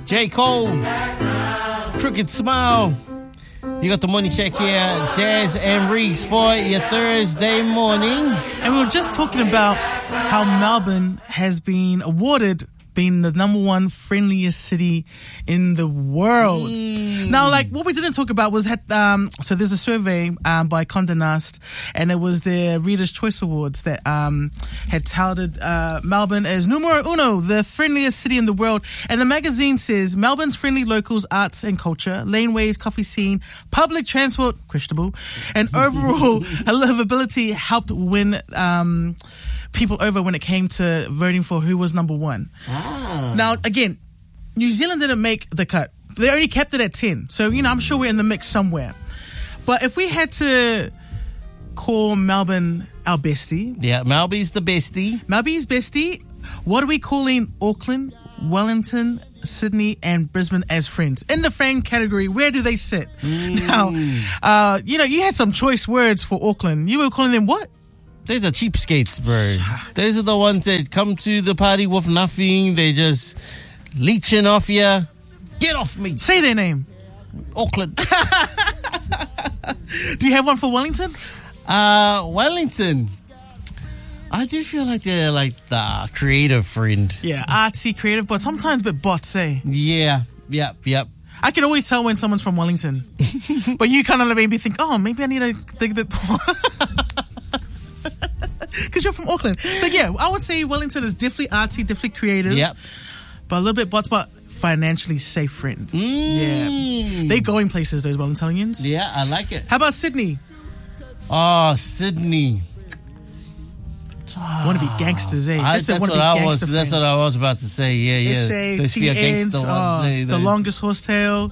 J. Cole, Crooked Smile. You got the Morning Check here, Jazz and Reese for your Thursday morning. And we were just talking about how Melbourne has been awarded being the number one friendliest city in the world. Now, like, what we didn't talk about was, so there's a survey by Condé Nast, and it was their Reader's Choice Awards that had touted Melbourne as numero uno, the friendliest city in the world. And the magazine says Melbourne's friendly locals, arts and culture, laneways, coffee scene, public transport, questionable, and overall livability helped win people over when it came to voting for who was number one. Now, again, New Zealand didn't make the cut. They only kept it at 10. So, I'm sure we're in the mix somewhere. But if we had to call Melbourne our bestie. Yeah, Melby's the bestie. Melby's bestie. What are we calling Auckland, Wellington, Sydney and Brisbane as friends? In the friend category, where do they sit? Now, you had some choice words for Auckland. You were calling them what? They're the cheapskates, bro. Those are the ones that come to the party with nothing. They just leeching off you. Get off me. Say their name. Auckland. Do you have one for Wellington? Wellington. I do feel like they're like the creative friend. Yeah, artsy, creative, but sometimes a bit bots, eh? Yeah, yep. I can always tell when someone's from Wellington. But you kind of made me think, maybe I need to dig a bit more. Because you're from Auckland. So yeah, I would say Wellington is definitely artsy, definitely creative. Yep. But a little bit bots, but financially safe friend. Yeah. They're going places, those Wellingtonians. Yeah, I like it. How about Sydney? Oh, Sydney. Want to be gangsters, eh? That's what I was about to say. Yeah. Those TNs, the longest horsetail.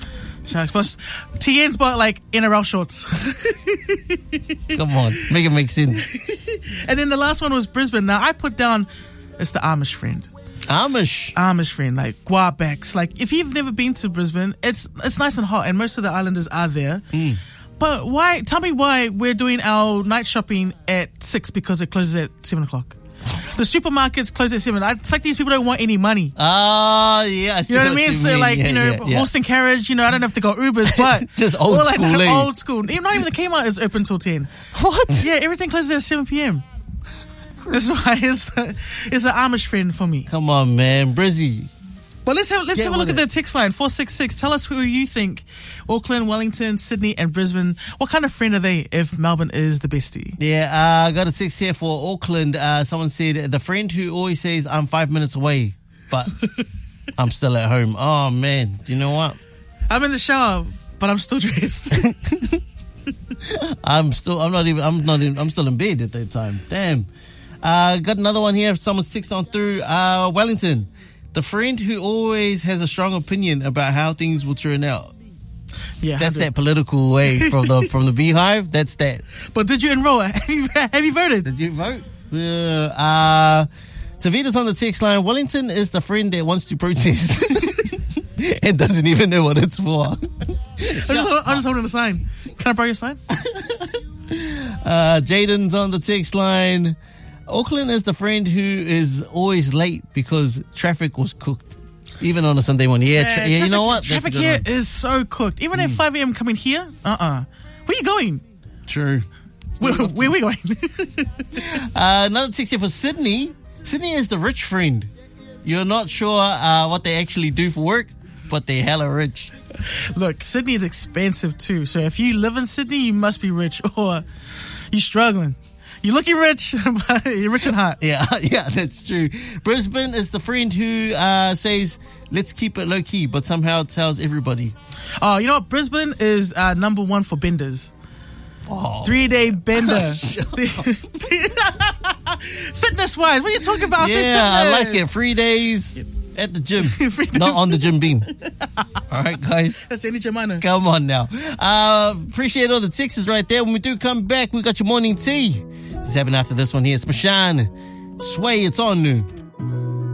TN's but like NRL shorts. Come on, make it make sense. And then the last one was Brisbane. Now I put down, it's the Amish friend. Amish friend, like Guabaks. Like if you've never been to Brisbane, it's nice and hot, and most of the islanders are there. But why? Tell me why we're doing our night shopping at 6 because it closes at 7 o'clock. The supermarkets close at 7. It's like these people don't want any money. Yeah. You know what I mean? So like, horse and carriage, I don't know if they got Ubers, but just old school. Old school. Not even the Kmart is open till 10. What? Yeah, everything closes at 7 p.m. That's why it's an Amish friend for me. Come on, man. Brizzy. Well, let's have a look at the text line, 466. Tell us who you think. Auckland, Wellington, Sydney and Brisbane. What kind of friend are they if Melbourne is the bestie? Yeah, I got a text here for Auckland. Someone said, the friend who always says, I'm 5 minutes away, but I'm still at home. Oh, man. Do you know what? I'm in the shower, but I'm still dressed. I'm still in bed at that time. Damn. Got another one here. Someone's text on through Wellington. The friend who always has a strong opinion about how things will turn out. Yeah, that's that political way from the Beehive. That's that. But did you enroll? Have you voted? Did you vote? Tavita's on the text line. Wellington is the friend that wants to protest and doesn't even know what it's for. I'm just holding a sign. Can I borrow your sign? Jaden's on the text line. Auckland is the friend who is always late because traffic was cooked. Even on a Sunday morning. Yeah, you know what? Traffic here is so cooked. Even at 5 a.m. coming here, where are you going? True. Where are we going? Another text here for Sydney. Sydney is the rich friend. You're not sure what they actually do for work, but they're hella rich. Look, Sydney is expensive too. So if you live in Sydney, you must be rich or you're struggling. You're looking rich, but you're rich and hot. Yeah, that's true. Brisbane is the friend who says, let's keep it low-key, but somehow tells everybody. Oh, you know what? Brisbane is number one for benders. 3-day bender. Fitness-wise, what are you talking about? Yeah, I like it. 3 days at the gym. Not on the gym beam. All right, guys. That's any gym I know. Come on now. Appreciate all the texts right there. When we do come back, we got your morning tea. This is happening after this one here. It's Mashan. Sway, it's on.